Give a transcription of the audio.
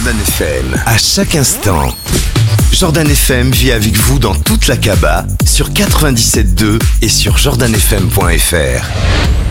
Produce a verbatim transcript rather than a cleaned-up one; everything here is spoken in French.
Jordan F M. À chaque instant, Jordan F M vit avec vous dans toute la Kaaba sur quatre-vingt-dix-sept point deux et sur jordan f m point f r.